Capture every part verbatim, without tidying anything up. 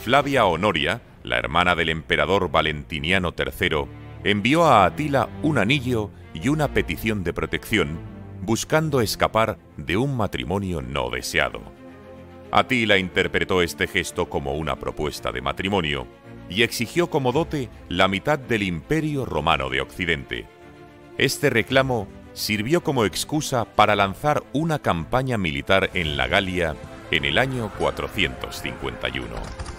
Flavia Honoria, la hermana del emperador Valentiniano tercero, envió a Atila un anillo y una petición de protección, buscando escapar de un matrimonio no deseado. Atila interpretó este gesto como una propuesta de matrimonio y exigió como dote la mitad del Imperio Romano de Occidente. Este reclamo sirvió como excusa para lanzar una campaña militar en la Galia en el año cuatrocientos cincuenta y uno.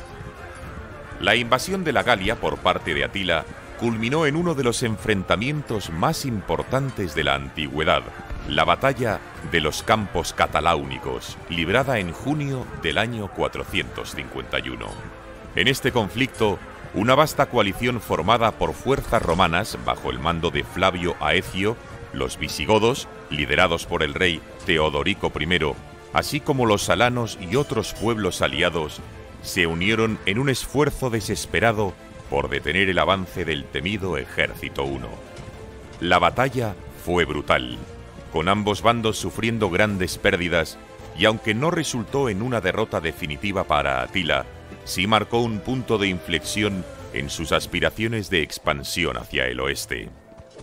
La invasión de la Galia por parte de Atila culminó en uno de los enfrentamientos más importantes de la antigüedad, la batalla de los Campos Cataláunicos, librada en junio del año cuatrocientos cincuenta y uno. En este conflicto, una vasta coalición formada por fuerzas romanas bajo el mando de Flavio Aecio, los visigodos, liderados por el rey Teodorico primero, así como los alanos y otros pueblos aliados, se unieron en un esfuerzo desesperado por detener el avance del temido Ejército Huno. La batalla fue brutal, con ambos bandos sufriendo grandes pérdidas, y aunque no resultó en una derrota definitiva para Atila, sí marcó un punto de inflexión en sus aspiraciones de expansión hacia el oeste.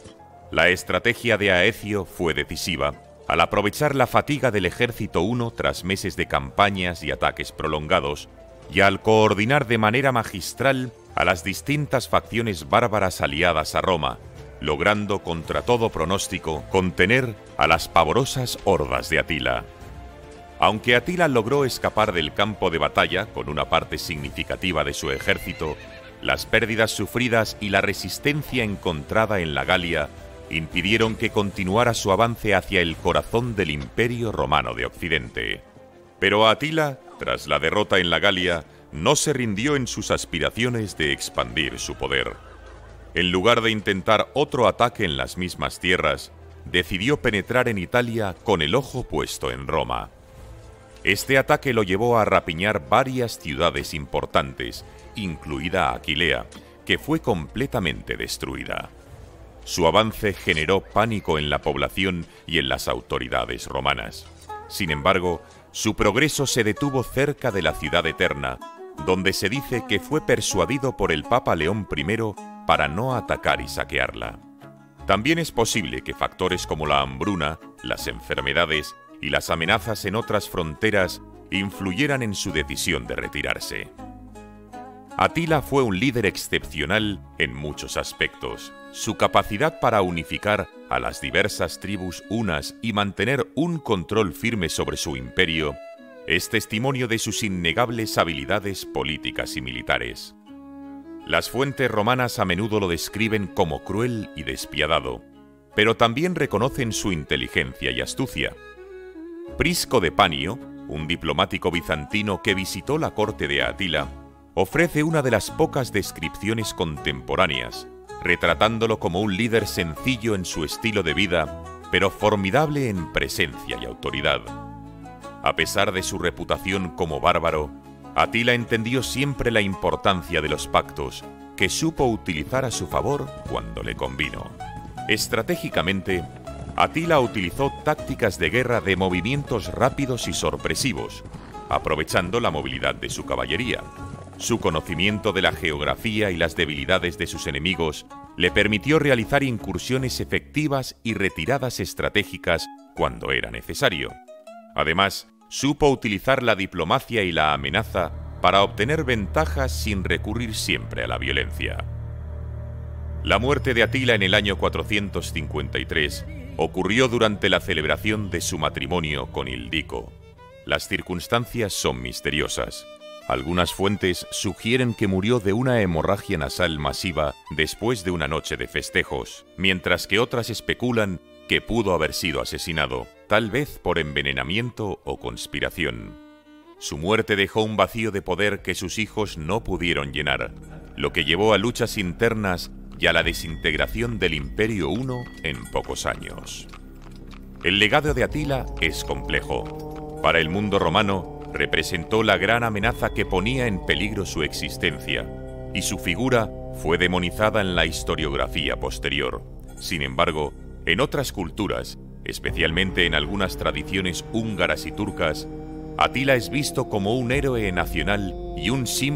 La estrategia de Aecio fue decisiva, al aprovechar la fatiga del ejército huno tras meses de campañas y ataques prolongados, y al coordinar de manera magistral a las distintas facciones bárbaras aliadas a Roma, logrando contra todo pronóstico contener a las pavorosas hordas de Atila. Aunque Atila logró escapar del campo de batalla con una parte significativa de su ejército, las pérdidas sufridas y la resistencia encontrada en la Galia impidieron que continuara su avance hacia el corazón del Imperio Romano de Occidente. Pero Atila, tras la derrota en la Galia, no se rindió en sus aspiraciones de expandir su poder. En lugar de intentar otro ataque en las mismas tierras, decidió penetrar en Italia con el ojo puesto en Roma. Este ataque lo llevó a rapiñar varias ciudades importantes, incluida Aquilea, que fue completamente destruida. Su avance generó pánico en la población y en las autoridades romanas. Sin embargo, su progreso se detuvo cerca de la Ciudad Eterna, donde se dice que fue persuadido por el Papa León primero para no atacar y saquearla. También es posible que factores como la hambruna, las enfermedades y las amenazas en otras fronteras influyeran en su decisión de retirarse. Atila fue un líder excepcional en muchos aspectos. Su capacidad para unificar a las diversas tribus hunas y mantener un control firme sobre su imperio es testimonio de sus innegables habilidades políticas y militares. Las fuentes romanas a menudo lo describen como cruel y despiadado, pero también reconocen su inteligencia y astucia. Prisco de Panio, un diplomático bizantino que visitó la corte de Atila, ofrece una de las pocas descripciones contemporáneas, retratándolo como un líder sencillo en su estilo de vida, pero formidable en presencia y autoridad. A pesar de su reputación como bárbaro, Atila entendió siempre la importancia de los pactos, que supo utilizar a su favor cuando le convino. Estratégicamente, Atila utilizó tácticas de guerra de movimientos rápidos y sorpresivos, aprovechando la movilidad de su caballería. Su conocimiento de la geografía y las debilidades de sus enemigos le permitió realizar incursiones efectivas y retiradas estratégicas cuando era necesario. Además, supo utilizar la diplomacia y la amenaza para obtener ventajas sin recurrir siempre a la violencia. La muerte de Atila en el año cuatrocientos cincuenta y tres ocurrió durante la celebración de su matrimonio con Ildico. Las circunstancias son misteriosas. Algunas fuentes sugieren que murió de una hemorragia nasal masiva después de una noche de festejos, mientras que otras especulan que pudo haber sido asesinado, tal vez por envenenamiento o conspiración. Su muerte dejó un vacío de poder que sus hijos no pudieron llenar, lo que llevó a luchas internas y a la desintegración del Imperio Huno en pocos años. El legado de Atila es complejo. Para el mundo romano, representó la gran amenaza que ponía en peligro su existencia, y su figura fue demonizada en la historiografía posterior. Sin embargo, en otras culturas, especialmente en algunas tradiciones húngaras y turcas, Atila es visto como un héroe nacional y un símbolo